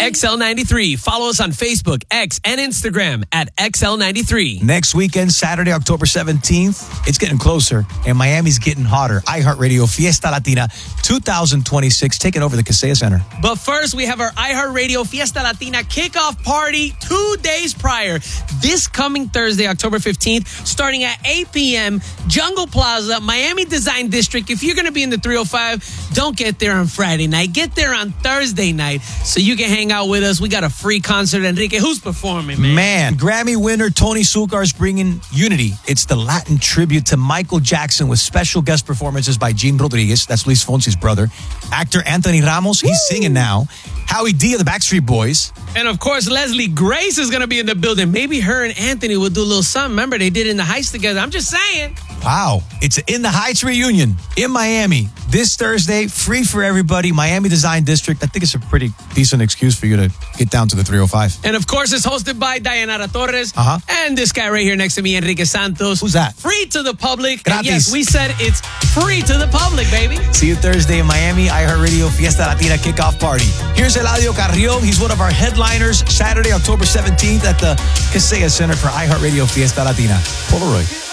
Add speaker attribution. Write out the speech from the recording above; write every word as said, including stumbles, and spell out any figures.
Speaker 1: X L ninety-three. Follow us on Facebook, X, and Instagram at X L ninety-three.
Speaker 2: Next weekend, Saturday, October seventeenth, it's getting closer, and Miami's getting hotter. iHeartRadio Fiesta Latina twenty twenty-six, taking over the Kaseya Center.
Speaker 1: But first, we have our iHeartRadio Fiesta Latina kickoff party two days prior. This coming Thursday, October fifteenth, starting at eight p.m., Jungle Plaza, Miami Design District. If you're going to be in the three oh five, don't get there on Friday night. Get there on Thursday night so you can hang out with us. We got a free concert. Enrique, who's performing, man?
Speaker 2: Man, Grammy winner Tony Succar is bringing Unity. It's the Latin tribute to Michael Jackson with special guest performances by Gene Rodriguez. That's Luis Fonsi's brother. Actor Anthony Ramos, he's Woo! singing now. Howie D of the Backstreet Boys.
Speaker 1: And, of course, Leslie Grace is going to be in the building. Maybe her and Anthony will do a little something. Remember, they did In the Heights together. I'm just saying.
Speaker 2: Wow. It's In the Heights reunion in Miami this Thursday. Free for everybody. Miami Design District. I think it's a pretty decent excuse for you to get down to the three oh five.
Speaker 1: And, of course, it's hosted by Dayanara Torres.
Speaker 2: Uh-huh.
Speaker 1: And this guy right here next to me, Enrique Santos.
Speaker 2: Who's that?
Speaker 1: Free to the public.
Speaker 2: Gratis.
Speaker 1: And yes, we said it's free to the public, baby.
Speaker 2: See you Thursday in Miami. iHeartRadio Fiesta Latina kickoff party. Here's Eladio Carrion. He's one of our headliners Saturday, October seventeenth at the Kaseya Center for iHeartRadio Fiesta Latina. Polaroid.